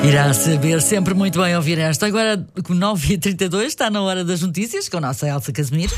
Irá saber sempre muito bem ouvir esta. Agora, com 9h32, está na hora das notícias com a nossa Elsa Casimiro.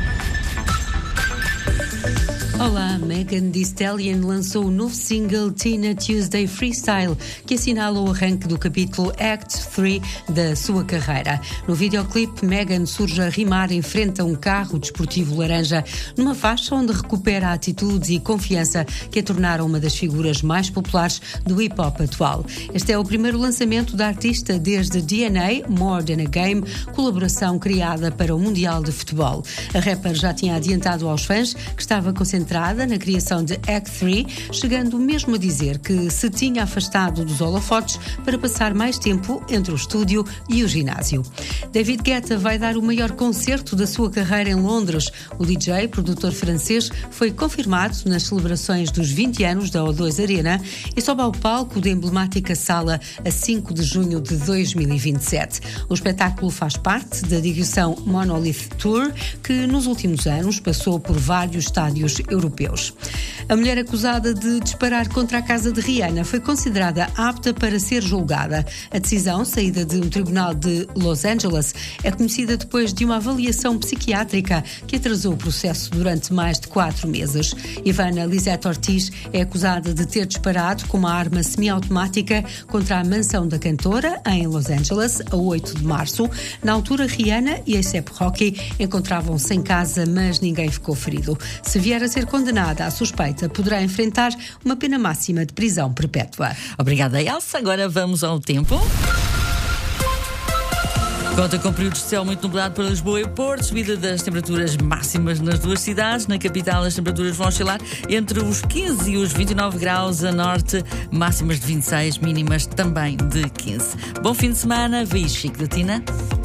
Olá, Megan Thee Stallion lançou o novo single Tina Tuesday Freestyle, que assinala o arranque do capítulo Act 3 da sua carreira. No videoclipe, Megan surge a rimar em frente a um carro desportivo laranja, numa faixa onde recupera atitudes e confiança que a tornaram uma das figuras mais populares do hip-hop atual. Este é o primeiro lançamento da artista desde DNA, More Than a Game, colaboração criada para o Mundial de Futebol. A rapper já tinha adiantado aos fãs que estava concentrada na criação de Act 3, chegando mesmo a dizer que se tinha afastado dos holofotes para passar mais tempo entre o estúdio e o ginásio. David Guetta vai dar o maior concerto da sua carreira em Londres. O DJ, produtor francês, foi confirmado nas celebrações dos 20 anos da O2 Arena e sobe ao palco da emblemática sala a 5 de junho de 2027. O espetáculo faz parte da digressão Monolith Tour, que nos últimos anos passou por vários estádios europeus. A mulher acusada de disparar contra a casa de Rihanna foi considerada apta para ser julgada. A decisão, saída de um tribunal de Los Angeles, é conhecida depois de uma avaliação psiquiátrica que atrasou o processo durante mais de 4 meses. Ivana Lisette Ortiz é acusada de ter disparado com uma arma semiautomática contra a mansão da cantora, em Los Angeles, a 8 de março. Na altura, Rihanna e A$AP Rocky encontravam-se em casa, mas ninguém ficou ferido. Se vier a ser condenada, a suspeita poderá enfrentar uma pena máxima de prisão perpétua. Obrigada, Elsa. Agora vamos ao tempo. Conta com períodos de céu muito nublado para Lisboa e Porto, subida das temperaturas máximas nas duas cidades. Na capital as temperaturas vão oscilar entre os 15 e os 29 graus, a norte máximas de 26, mínimas também de 15. Bom fim de semana, Chico da Tina.